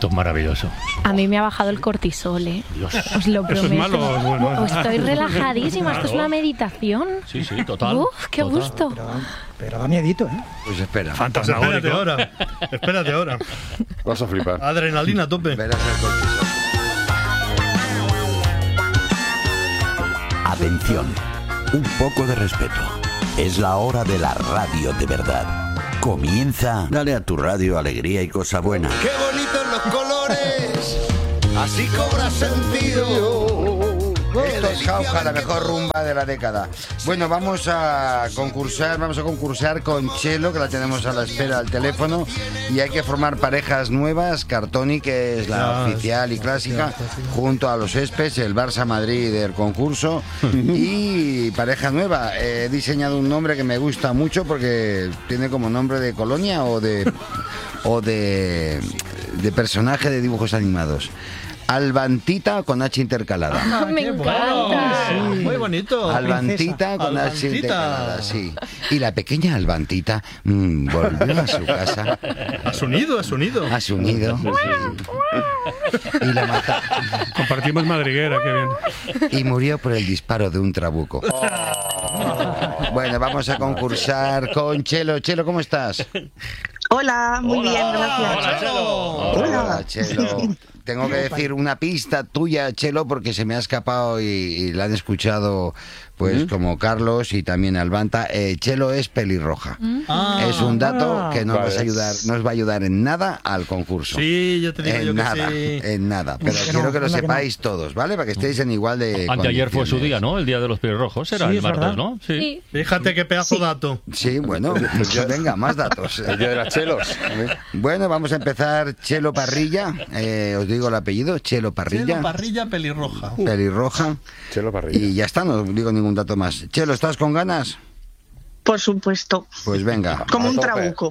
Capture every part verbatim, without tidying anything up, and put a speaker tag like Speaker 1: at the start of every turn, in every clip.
Speaker 1: Esto es maravilloso.
Speaker 2: A mí me ha bajado el cortisol, ¿eh?
Speaker 1: Dios.
Speaker 2: Os lo prometo.
Speaker 3: Eso es malo o es bueno.
Speaker 2: Estoy relajadísima,
Speaker 1: Claro.
Speaker 2: esto es una meditación.
Speaker 1: Sí, sí, total.
Speaker 2: Uf, qué
Speaker 1: total.
Speaker 2: gusto.
Speaker 4: Pero, pero da miedito, ¿eh?
Speaker 5: Pues espera.
Speaker 3: Pues
Speaker 1: Fantasmagórico.
Speaker 3: espérate ahora. Espérate ahora.
Speaker 6: Vas a flipar.
Speaker 3: Adrenalina a tope.
Speaker 5: Verás el cortisol.
Speaker 7: Atención, un poco de respeto. Es la hora de la radio de verdad. Comienza. Dale a tu radio alegría y cosa buena.
Speaker 5: ¡Qué bonitos los colores! Así cobra sentido. Esto es Jauja, la mejor rumba de la década. Bueno, vamos a concursar, vamos a concursar con Chelo, que la tenemos a la espera al teléfono, y hay que formar parejas nuevas. Cartoni, que es la
Speaker 3: Ya,
Speaker 5: oficial y clásica, junto a los Espes, el Barça Madrid del concurso, y pareja nueva. He diseñado un nombre que me gusta mucho porque tiene como nombre de colonia o de o de, de personaje de dibujos animados. Albantita con H intercalada.
Speaker 2: Ah, me
Speaker 3: Qué
Speaker 2: encanta.
Speaker 3: bueno. Sí, muy bonito.
Speaker 5: Albantita con H
Speaker 3: Albantita.
Speaker 5: intercalada, sí. Y la pequeña Albantita mmm, volvió a su casa,
Speaker 3: A su nido, a su nido.
Speaker 5: a su nido, y la mata
Speaker 3: Compartimos madriguera, qué bien.
Speaker 5: y murió por el disparo de un trabuco. Bueno, vamos a concursar con Chelo. Chelo, ¿cómo estás?
Speaker 8: Hola, muy
Speaker 1: Hola.
Speaker 8: bien, gracias.
Speaker 1: Hola, Chelo.
Speaker 5: Hola, Chelo. Tengo que decir una pista tuya, Chelo, porque se me ha escapado y, y la han escuchado, pues, como Carlos y también Albanta. Eh, Chelo es pelirroja.
Speaker 3: Ah.
Speaker 5: Es un dato que no
Speaker 6: Vale.
Speaker 5: nos, ayudar, no os va a ayudar en nada al concurso.
Speaker 3: Sí, yo te digo yo
Speaker 5: En
Speaker 3: que
Speaker 5: nada,
Speaker 3: sí.
Speaker 5: en nada. Pero
Speaker 4: Que no,
Speaker 5: quiero que lo
Speaker 4: anda que no.
Speaker 5: sepáis todos, ¿vale? Para que estéis en igual de
Speaker 1: Anteayer fue su
Speaker 5: condiciones.
Speaker 1: día, ¿no? El día de los pelirrojos. Era
Speaker 4: Sí,
Speaker 1: el
Speaker 4: es
Speaker 1: martes,
Speaker 4: verdad.
Speaker 1: ¿no?
Speaker 2: Sí.
Speaker 3: Fíjate qué pedazo dato.
Speaker 5: Sí, bueno, pues venga, más datos.
Speaker 6: El día de las chelos.
Speaker 5: Bueno, vamos a empezar. Chelo Parrilla, eh, os digo el apellido, Chelo Parrilla,
Speaker 3: Chelo, parrilla pelirroja.
Speaker 5: pelirroja,
Speaker 6: Chelo Parrilla.
Speaker 5: y ya está, no digo ningún dato más. Chelo, ¿estás con ganas?
Speaker 8: Por supuesto,
Speaker 5: Pues venga.
Speaker 8: como
Speaker 6: A
Speaker 8: un
Speaker 6: tope.
Speaker 8: trabuco.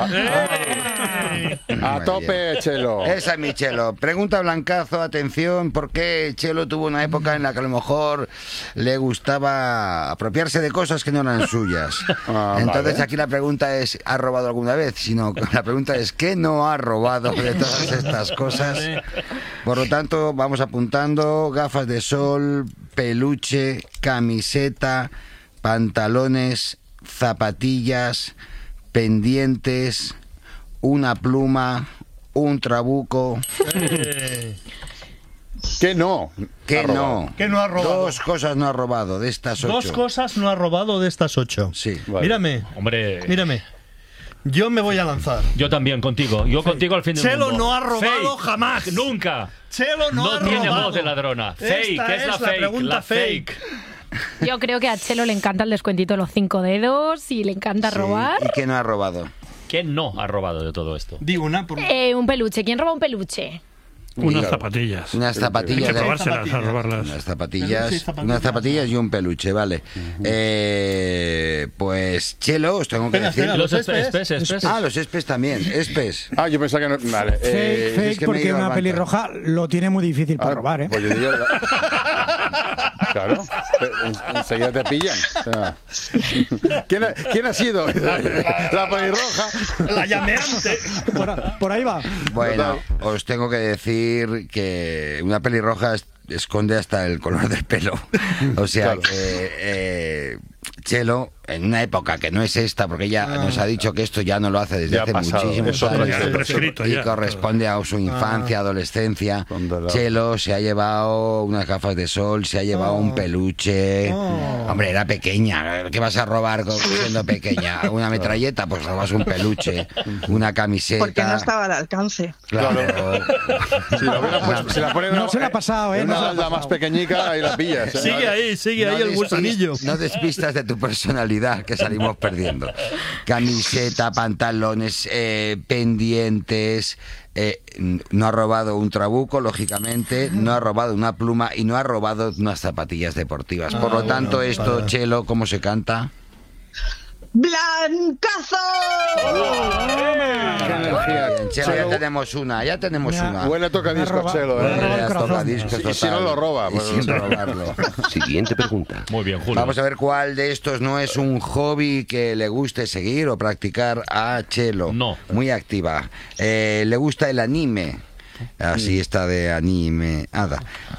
Speaker 6: A
Speaker 5: Muy
Speaker 6: tope, Chelo.
Speaker 5: Esa es mi Chelo. Pregunta Blancazo, atención, ¿por qué Chelo tuvo una época en la que a lo mejor le gustaba apropiarse de cosas que no eran suyas?
Speaker 6: Ah,
Speaker 5: Entonces
Speaker 6: vale.
Speaker 5: aquí la pregunta es, ¿ha robado alguna vez? Sino la pregunta es, ¿qué no ha robado de todas estas cosas? Por lo tanto, vamos apuntando: gafas de sol, peluche, camiseta, pantalones, zapatillas, pendientes, una pluma, un trabuco.
Speaker 3: Eh,
Speaker 6: ¿Qué no?
Speaker 5: ¿Qué
Speaker 6: Ha robado.
Speaker 5: no?
Speaker 3: ¿Qué no ha robado?
Speaker 5: Dos cosas no ha robado de estas ocho.
Speaker 3: Dos cosas no ha robado de estas ocho.
Speaker 5: Sí.
Speaker 6: Vale.
Speaker 3: Mírame,
Speaker 1: Hombre,
Speaker 3: mírame. Yo me voy a lanzar.
Speaker 1: yo también contigo. Yo contigo al fin del
Speaker 3: Chelo
Speaker 1: mundo.
Speaker 3: no ha robado
Speaker 1: Fake.
Speaker 3: jamás.
Speaker 1: Nunca.
Speaker 3: Chelo no,
Speaker 1: No
Speaker 3: ha
Speaker 1: tiene
Speaker 3: robado.
Speaker 1: voz de ladrona. Fake,
Speaker 3: Esta
Speaker 1: es
Speaker 3: es
Speaker 1: la
Speaker 3: la
Speaker 1: fake.
Speaker 3: pregunta
Speaker 1: la fake.
Speaker 2: Yo creo que a Chelo le encanta el descuentito de los cinco dedos y le encanta
Speaker 5: Sí.
Speaker 2: robar.
Speaker 5: ¿Y qué no ha robado?
Speaker 1: ¿Quién no ha robado de todo esto?
Speaker 3: Di una por...
Speaker 2: Eh, un peluche. ¿Quién roba un peluche?
Speaker 3: Unas
Speaker 6: Claro.
Speaker 3: zapatillas.
Speaker 5: Unas
Speaker 3: Hay
Speaker 5: zapatillas.
Speaker 3: que
Speaker 5: de-
Speaker 3: probárselas a robarlas.
Speaker 5: Unas zapatillas,
Speaker 3: Peluche y zapatillas.
Speaker 5: unas zapatillas y un peluche, vale. Eh, pues Chelo, os tengo que
Speaker 3: Espera,
Speaker 5: decir.
Speaker 3: espera,
Speaker 1: Los
Speaker 3: los
Speaker 1: espes,
Speaker 3: espes.
Speaker 1: espes, espes.
Speaker 5: Ah, los espes también, espes.
Speaker 6: Ah, yo pensaba que no. Vale.
Speaker 4: Fake,
Speaker 6: Eh,
Speaker 4: fake,
Speaker 5: es que me he
Speaker 4: porque
Speaker 5: ido al
Speaker 4: una
Speaker 5: banco.
Speaker 4: pelirroja lo tiene muy difícil para
Speaker 6: ah,
Speaker 4: robar, ¿eh?
Speaker 6: Pues yo diría. Claro. En- Enseguida te pillan. O sea, ¿Quién, ha, ¿Quién ha sido? La pelirroja.
Speaker 3: La llameante.
Speaker 4: Por, a- por ahí va.
Speaker 5: Bueno, os tengo que decir que una pelirroja es- esconde hasta el color del pelo. O sea
Speaker 6: Claro.
Speaker 5: que eh, Chelo, en una época que no es esta, porque ella nos ha dicho que esto ya no lo hace desde
Speaker 6: Ya ha
Speaker 5: hace
Speaker 6: pasado,
Speaker 5: muchísimos
Speaker 6: es otra
Speaker 5: años
Speaker 6: historia.
Speaker 3: prescrito
Speaker 5: y
Speaker 3: ya.
Speaker 5: corresponde a su infancia, adolescencia.
Speaker 6: Cuando la-
Speaker 5: Chelo se ha llevado unas gafas de sol, se ha llevado un peluche.
Speaker 3: Oh.
Speaker 5: Hombre, era pequeña. ¿Qué vas a robar con- siendo pequeña? ¿Una metralleta? Pues robas un peluche, una camiseta.
Speaker 8: Porque no estaba al alcance.
Speaker 5: Claro.
Speaker 6: Si la, hubieran puesto- si la ponen
Speaker 4: No
Speaker 6: una-
Speaker 4: se la ha pasado, ¿eh?
Speaker 6: en
Speaker 4: No
Speaker 6: Una
Speaker 4: se la ha
Speaker 6: balda más
Speaker 4: pasado.
Speaker 6: pequeñica, ahí la pillas. ¿eh?
Speaker 3: Sigue ahí, sigue ahí
Speaker 5: No
Speaker 3: el
Speaker 5: despis-
Speaker 3: gusanillo.
Speaker 5: No despistas de tu personalidad, que salimos perdiendo. Camiseta, pantalones, eh, pendientes. eh, no ha robado un trabuco, lógicamente. No ha robado una pluma y no ha robado unas zapatillas deportivas. Por
Speaker 3: Ah,
Speaker 5: lo tanto,
Speaker 3: bueno,
Speaker 5: esto,
Speaker 3: vale.
Speaker 5: Chelo, ¿cómo se canta?
Speaker 8: ¡Blancazo!
Speaker 6: Qué energía.
Speaker 5: Bien, Chelo, ya tenemos una, ya tenemos
Speaker 4: Me ha-
Speaker 5: una.
Speaker 6: Huele a
Speaker 4: Me ha
Speaker 6: tocadiscos,
Speaker 4: robado-
Speaker 6: Chelo.
Speaker 4: me ha
Speaker 6: ¿eh?
Speaker 4: robado el
Speaker 5: Ya
Speaker 4: corazón.
Speaker 5: toca discos
Speaker 6: Y si
Speaker 5: total.
Speaker 6: no lo roba,
Speaker 5: Y
Speaker 6: pues-
Speaker 5: sin robarlo.
Speaker 7: Siguiente pregunta.
Speaker 1: Muy bien, Julio.
Speaker 5: Vamos a ver cuál de estos no es un hobby que le guste seguir o practicar a Chelo.
Speaker 1: No.
Speaker 5: Muy activa. Eh, le gusta el anime. Así está de animada.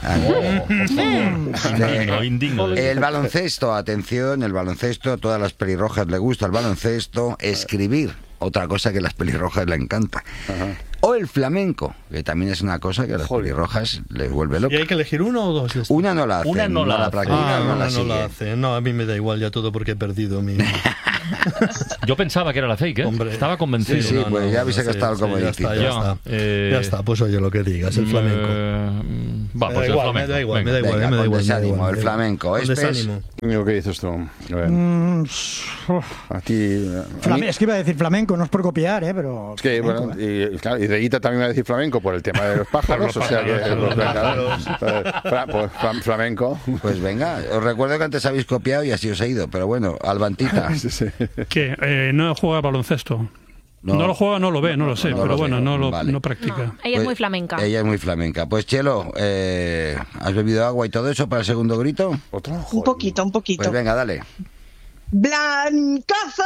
Speaker 1: Indigno, indigno.
Speaker 5: El baloncesto, atención, el baloncesto, a todas las pelirrojas le gusta el baloncesto, escribir, otra cosa que a las pelirrojas le encanta.
Speaker 6: Ajá.
Speaker 5: O el flamenco, que también es una cosa que a las
Speaker 6: Joder.
Speaker 5: pelirrojas les vuelve
Speaker 3: ¿Y
Speaker 5: loco.
Speaker 3: hay que elegir uno o dos?
Speaker 5: Una no la hace,
Speaker 1: Una no la hace.
Speaker 5: practica,
Speaker 3: Ah,
Speaker 5: no
Speaker 3: no,
Speaker 5: la
Speaker 3: no
Speaker 5: sigue.
Speaker 3: la hace. No, a mí me da igual ya todo porque he perdido mi...
Speaker 1: Yo pensaba que era la fake, ¿eh?
Speaker 3: Hombre.
Speaker 1: Estaba convencido.
Speaker 5: Sí, sí,
Speaker 3: No,
Speaker 5: pues
Speaker 3: no,
Speaker 5: ya
Speaker 3: no,
Speaker 5: habéis
Speaker 3: sí,
Speaker 5: gastado
Speaker 3: sí,
Speaker 5: como
Speaker 3: ya
Speaker 5: difícil.
Speaker 3: está, ya
Speaker 1: Ya,
Speaker 3: está.
Speaker 1: eh,
Speaker 3: Ya está, pues oye lo que digas, el flamenco.
Speaker 1: Eh, va,
Speaker 3: Me
Speaker 1: pues
Speaker 3: da
Speaker 1: el
Speaker 3: igual,
Speaker 1: flamenco.
Speaker 3: me da igual,
Speaker 1: Venga.
Speaker 3: me da igual,
Speaker 5: Venga,
Speaker 3: me da
Speaker 5: con
Speaker 3: igual. me da
Speaker 5: desánimo,
Speaker 3: igual,
Speaker 5: el
Speaker 3: me da igual.
Speaker 5: flamenco.
Speaker 3: Con
Speaker 5: Espes.
Speaker 3: desánimo.
Speaker 6: Amigo, ¿qué dices tú? A ver,
Speaker 4: Mm, uf.
Speaker 6: a ti... a mí-
Speaker 4: Flame- es que iba a decir flamenco, no es por copiar, ¿eh? Pero.
Speaker 6: Es que,
Speaker 4: flamenco,
Speaker 6: bueno,
Speaker 4: ¿eh?
Speaker 6: y, y claro, y Reguita también va a decir flamenco por el tema de los pájaros, o sea que... pues, venga, eh, fra- pues, fla- flamenco.
Speaker 5: Pues venga, os recuerdo que antes habéis copiado y así os he ido, pero bueno, Albantita.
Speaker 6: Sí, sí.
Speaker 3: ¿Qué? Eh, no juega baloncesto.
Speaker 5: No.
Speaker 3: No. lo juega, no lo ve, no lo sé,
Speaker 5: no
Speaker 3: pero
Speaker 5: lo
Speaker 3: bueno,
Speaker 5: ve,
Speaker 3: no lo
Speaker 5: vale.
Speaker 3: no practica.
Speaker 2: No, ella es
Speaker 5: Pues,
Speaker 2: muy flamenca.
Speaker 5: Ella es muy flamenca. Pues Chelo, eh, ¿has bebido agua y todo eso para el segundo grito?
Speaker 6: ¿Otro?
Speaker 8: Un
Speaker 6: Joder.
Speaker 8: poquito, un poquito.
Speaker 5: Pues venga, dale.
Speaker 8: ¡Blancazo!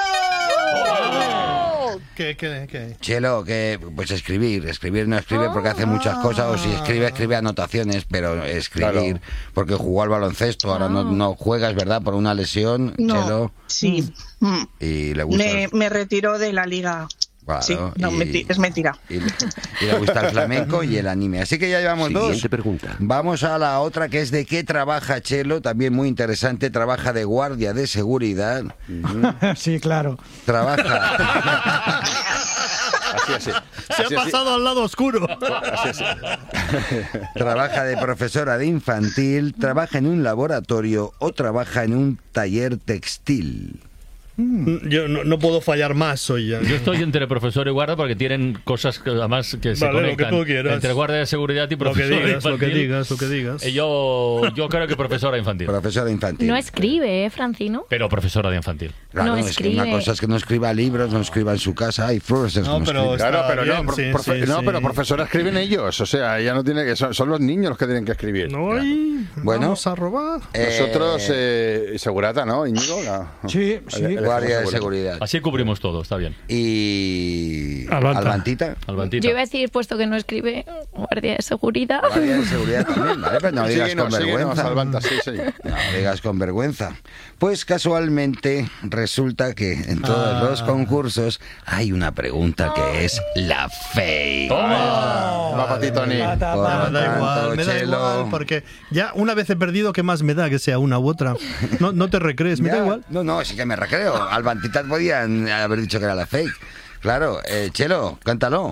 Speaker 3: ¿Qué, qué, qué?
Speaker 5: Chelo, que pues escribir, escribir no escribe porque hace muchas cosas, o si escribe, escribe anotaciones, pero escribir,
Speaker 6: Claro.
Speaker 5: porque jugó al baloncesto, ahora no, no juegas, ¿verdad? Por una lesión,
Speaker 8: No,
Speaker 5: Chelo,
Speaker 8: sí. Mm.
Speaker 5: y le gusta...
Speaker 8: Me, me retiró de la liga.
Speaker 5: Claro,
Speaker 8: Sí, no,
Speaker 5: y-
Speaker 8: menti- es mentira.
Speaker 5: Y, le- y le gusta el flamenco y el anime. Así que ya llevamos dos.
Speaker 7: Siguiente pregunta.
Speaker 5: Vamos a la otra, que es de qué trabaja Chelo, también muy interesante. Trabaja de guardia de seguridad.
Speaker 4: Sí, claro.
Speaker 5: Trabaja...
Speaker 6: Así, así.
Speaker 3: Se
Speaker 6: Así,
Speaker 3: ha
Speaker 6: así.
Speaker 3: pasado al lado oscuro.
Speaker 6: Así, así.
Speaker 5: Trabaja de profesora de infantil, trabaja en un laboratorio o trabaja en un taller textil.
Speaker 3: Yo no, no puedo fallar más, soy ya.
Speaker 1: Yo estoy entre profesor y guardia porque tienen cosas que además que se
Speaker 3: Vale, lo que
Speaker 1: conectan
Speaker 3: tú quieras.
Speaker 1: entre guardia de seguridad y
Speaker 3: Lo que
Speaker 1: profesor
Speaker 3: digas, lo que
Speaker 1: infantil.
Speaker 3: digas, lo que digas.
Speaker 1: Eh, Yo, yo creo que profesora infantil.
Speaker 5: Profesora infantil.
Speaker 2: No escribe, ¿eh, Francino?
Speaker 1: Pero profesora de infantil.
Speaker 5: Claro,
Speaker 2: no
Speaker 5: es que
Speaker 2: escribe.
Speaker 5: una cosa es que no escriba libros, no escriba en su casa. Hay profesores
Speaker 3: No,
Speaker 5: que no
Speaker 3: pero-
Speaker 5: escriben.
Speaker 6: Claro,
Speaker 3: Está
Speaker 6: pero no,
Speaker 3: bien,
Speaker 6: pro-
Speaker 3: sí,
Speaker 6: profe-
Speaker 3: sí,
Speaker 6: no,
Speaker 3: sí.
Speaker 6: pero profesora escriben ellos, o sea, ella no tiene que son, son los niños los que tienen que escribir.
Speaker 3: No hay.
Speaker 5: Bueno.
Speaker 3: Vamos a robar.
Speaker 6: Nosotros,
Speaker 5: Eh,
Speaker 6: eh, segurata, ¿no, Íñigo? La-
Speaker 4: Sí, sí.
Speaker 6: el- el-
Speaker 5: guardia de seguridad.
Speaker 1: Así cubrimos todo, está bien.
Speaker 5: Y...
Speaker 3: Albanta.
Speaker 5: Albantita.
Speaker 1: Albantita.
Speaker 2: Yo iba a decir, puesto que no escribe, guardia de seguridad.
Speaker 5: Guardia de seguridad también, ¿vale? Pero no digas
Speaker 6: Síguenos,
Speaker 5: con
Speaker 6: síguenos,
Speaker 5: vergüenza.
Speaker 6: Albanta, sí, sí.
Speaker 5: No digas con vergüenza. Pues casualmente resulta que en todos los concursos hay una pregunta que es la fake.
Speaker 6: Va para ti, Tony.
Speaker 4: Pata,
Speaker 5: Por
Speaker 4: pata.
Speaker 3: Me da igual,
Speaker 5: tanto,
Speaker 3: me da
Speaker 5: Chelo.
Speaker 3: igual, porque ya una vez he perdido, ¿qué más me da que sea una u otra? No, no te recrees, me
Speaker 5: Ya,
Speaker 3: da igual.
Speaker 5: No, no, sí que me recreo. Albantitas podían haber dicho que era la fake. Claro, eh, Chelo, cántalo.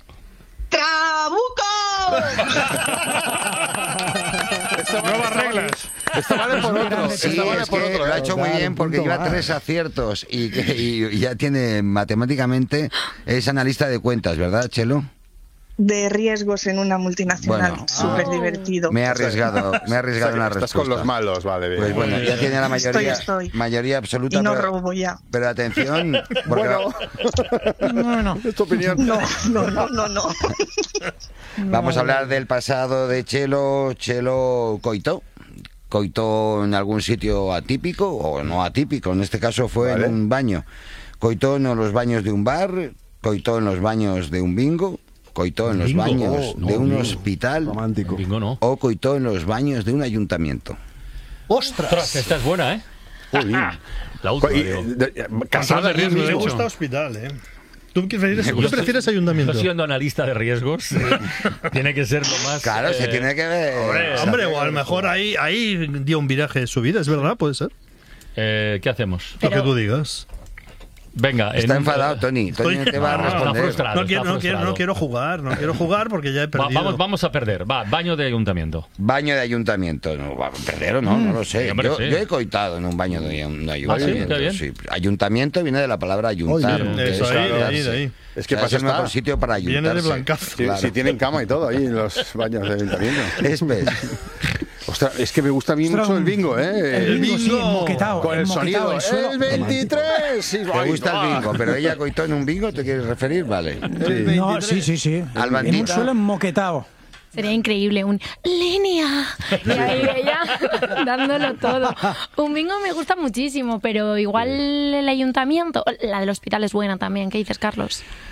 Speaker 3: Nuevas reglas.
Speaker 6: Esta vale por otro.
Speaker 5: Sí,
Speaker 6: esta vale
Speaker 5: es
Speaker 6: por
Speaker 5: que
Speaker 6: otro.
Speaker 5: lo ha
Speaker 6: ¿eh?
Speaker 5: hecho muy
Speaker 4: Claro,
Speaker 5: bien
Speaker 4: un
Speaker 5: porque
Speaker 4: punto
Speaker 5: lleva
Speaker 4: más.
Speaker 5: tres aciertos y, que- y ya tiene matemáticamente, es analista de cuentas, ¿verdad, Chelo?
Speaker 8: De riesgos en una multinacional.
Speaker 5: Bueno.
Speaker 8: Súper divertido.
Speaker 5: Me he arriesgado, me he arriesgado en la
Speaker 6: Estás
Speaker 5: respuesta.
Speaker 6: con los malos, vale. bien.
Speaker 5: Pues bueno, ya tiene la mayoría,
Speaker 8: Estoy, estoy.
Speaker 5: mayoría absoluta.
Speaker 8: Y no
Speaker 5: pero,
Speaker 8: robo ya.
Speaker 5: pero atención, porque
Speaker 6: Bueno,
Speaker 4: No, no.
Speaker 6: es tu opinión.
Speaker 8: No, no, no, no, no.
Speaker 5: vamos a hablar del pasado de Chelo. Chelo coitó. Coitó en algún sitio atípico o no atípico. En este caso fue
Speaker 6: Vale.
Speaker 5: en un baño. Coitó en los baños de un bar, coitó en los baños de un bingo, coitó en los
Speaker 1: Bingo,
Speaker 5: baños
Speaker 1: oh, no,
Speaker 5: de un
Speaker 1: bingo.
Speaker 5: hospital
Speaker 6: Romántico.
Speaker 1: Bingo no.
Speaker 5: o coitó en los baños de un ayuntamiento.
Speaker 1: Ostras, esta es buena, ¿eh? La última,
Speaker 6: Y,
Speaker 1: digo.
Speaker 6: eh, de- eh,
Speaker 3: Control
Speaker 6: Casada
Speaker 3: de riesgo,
Speaker 6: ahí
Speaker 3: me
Speaker 6: mismo.
Speaker 3: gusta hospital, ¿eh? ¿Tú prefieres,
Speaker 5: Me
Speaker 3: tú
Speaker 5: gusta-
Speaker 3: prefieres ayuntamiento?
Speaker 1: Yo siendo analista de riesgos, tiene que ser lo más...
Speaker 5: Claro, se
Speaker 1: eh,
Speaker 5: tiene que ver.
Speaker 1: hombre,
Speaker 3: Hombre, o a lo mejor ahí, ahí dio un viraje de su vida, es verdad, puede ser.
Speaker 1: eh, ¿Qué hacemos?
Speaker 3: Lo que
Speaker 2: Pero-
Speaker 3: tú digas.
Speaker 1: Venga,
Speaker 5: Está
Speaker 1: en un-
Speaker 5: enfadado, Tony. Tony
Speaker 3: Estoy-
Speaker 5: te va a
Speaker 1: No, está
Speaker 5: responder.
Speaker 1: frustrado.
Speaker 3: No quiero,
Speaker 1: está
Speaker 3: no, quiero,
Speaker 1: frustrado.
Speaker 3: no quiero jugar, no quiero jugar porque ya he
Speaker 1: Va-
Speaker 3: perdido.
Speaker 1: vamos, vamos a perder. Va, baño de ayuntamiento.
Speaker 5: Baño de ayuntamiento. No, va a perder o no, no lo sé.
Speaker 1: Sí, hombre,
Speaker 5: yo,
Speaker 1: sí.
Speaker 5: yo he coitado en un baño de, de ayuntamiento.
Speaker 1: qué bien.
Speaker 5: sí. Ayuntamiento viene de la palabra ayuntar.
Speaker 6: Oye,
Speaker 5: que
Speaker 3: eso
Speaker 5: es
Speaker 3: ahí, de ahí,
Speaker 5: ayuntarse.
Speaker 3: de ahí.
Speaker 6: Es que
Speaker 5: O sea,
Speaker 6: pasa
Speaker 5: es el mejor
Speaker 6: está.
Speaker 5: sitio para
Speaker 3: Viene
Speaker 5: ayuntarse.
Speaker 3: de blancazo.
Speaker 6: Si,
Speaker 5: Claro.
Speaker 6: si tienen cama y todo ahí en los baños del ayuntamiento.
Speaker 5: Espes.
Speaker 6: Ostras, es que me gusta a mí
Speaker 4: Ostras,
Speaker 6: mucho el
Speaker 4: un-
Speaker 6: bingo, ¿eh?
Speaker 4: El bingo, sí,
Speaker 3: bingo.
Speaker 4: moquetao.
Speaker 6: Con el
Speaker 4: moquetao,
Speaker 6: sonido.
Speaker 4: el suelo.
Speaker 6: ¡El veintitrés! Sí,
Speaker 5: Te
Speaker 6: ay,
Speaker 5: gusta
Speaker 6: no.
Speaker 5: el bingo, pero ella coitó en un bingo, ¿te quieres referir? Vale.
Speaker 4: No, sí, sí, sí.
Speaker 5: Albantita.
Speaker 4: En un suelo moquetao.
Speaker 2: Sería increíble un línea. Y ahí ella dándolo todo. Un bingo me gusta muchísimo, pero igual el ayuntamiento, la del hospital es buena también. ¿Qué dices, Carlos?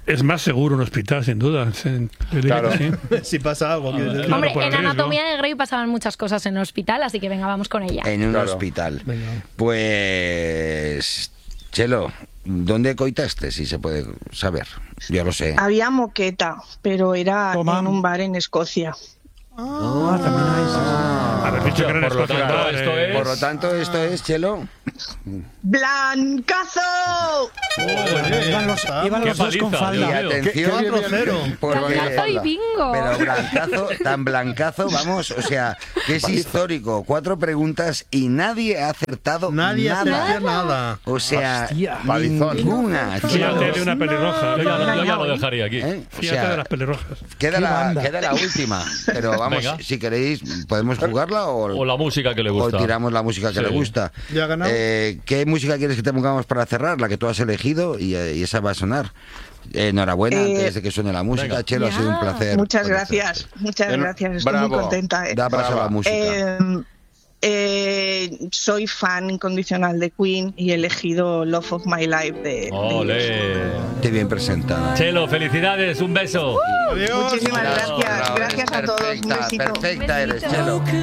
Speaker 9: Es más seguro un hospital, sin duda. Sí, yo diría
Speaker 6: Claro.
Speaker 9: que sí.
Speaker 3: Si pasa algo. quiero decir.
Speaker 9: Claro,
Speaker 2: Hombre,
Speaker 9: por el
Speaker 2: en
Speaker 9: riesgo.
Speaker 2: Anatomía de Grey pasaban muchas cosas en el hospital, así que venga, vamos con ella.
Speaker 5: En un
Speaker 6: Claro.
Speaker 5: hospital.
Speaker 3: Venga.
Speaker 5: Pues, Chelo, ¿dónde coitaste, si se puede saber? Yo lo sé.
Speaker 8: Había moqueta, pero era
Speaker 4: Toma.
Speaker 8: en un bar en Escocia.
Speaker 4: Ah, también hay.
Speaker 9: Haber dicho que era en
Speaker 1: Por lo
Speaker 9: Escocia,
Speaker 1: tanto,
Speaker 9: vale.
Speaker 1: esto es-
Speaker 5: Por lo tanto, esto es, Chelo.
Speaker 8: ¡Blancazo!
Speaker 4: Iban los, iban
Speaker 1: Qué
Speaker 4: los dos con
Speaker 1: paliza,
Speaker 5: Y
Speaker 1: Dios
Speaker 4: falda.
Speaker 1: mío.
Speaker 5: atención,
Speaker 6: Qué- qué bien,
Speaker 3: cero.
Speaker 5: porque-
Speaker 2: Blancazo y bingo.
Speaker 5: Pero blancazo, tan blancazo, vamos, o sea, que es histórico. Cuatro preguntas y nadie ha acertado
Speaker 3: Nadie hace
Speaker 5: nada.
Speaker 3: nada.
Speaker 5: O sea,
Speaker 4: Hostia.
Speaker 6: Palizón.
Speaker 5: ninguna.
Speaker 9: Fíjate
Speaker 5: Chelo.
Speaker 9: de una pelirroja.
Speaker 1: Yo ya,
Speaker 8: No,
Speaker 1: yo ya
Speaker 8: no,
Speaker 1: lo
Speaker 8: ¿eh?
Speaker 1: dejaría aquí.
Speaker 5: ¿Eh? O
Speaker 9: Fíjate
Speaker 5: sea,
Speaker 9: de las pelirrojas.
Speaker 5: queda
Speaker 4: Qué
Speaker 5: la,
Speaker 4: banda.
Speaker 5: queda la última. Pero vamos,
Speaker 1: Venga.
Speaker 5: si queréis, podemos jugarla o,
Speaker 1: O la música que le
Speaker 5: o
Speaker 1: gusta.
Speaker 5: tiramos la música que
Speaker 1: Sí.
Speaker 5: le gusta.
Speaker 3: ¿Ya ha ganado?
Speaker 5: Eh, ¿Qué música quieres que te pongamos para cerrar? La que tú has elegido y, eh, y esa va a sonar. Eh, enhorabuena,
Speaker 8: Eh,
Speaker 5: antes de que suene la música.
Speaker 1: venga.
Speaker 5: Chelo, ha sido un
Speaker 2: Ya.
Speaker 5: placer.
Speaker 8: Muchas
Speaker 5: conocerte.
Speaker 8: gracias, muchas
Speaker 6: Bueno,
Speaker 8: gracias. Estoy
Speaker 6: bravo.
Speaker 8: muy contenta. eh.
Speaker 5: Da paso a la
Speaker 6: Brava.
Speaker 5: música.
Speaker 8: Eh, eh, soy fan incondicional de Queen y he elegido Love of My Life de, de
Speaker 1: Ole.
Speaker 5: Qué bien presentada.
Speaker 1: Chelo, felicidades, un beso.
Speaker 3: Adiós.
Speaker 8: Muchísimas
Speaker 5: Bravo,
Speaker 8: gracias,
Speaker 5: bravo,
Speaker 8: gracias a todos. Un
Speaker 5: perfecta,
Speaker 8: besito.
Speaker 5: Perfecta eres,
Speaker 2: Besito.
Speaker 5: Chelo.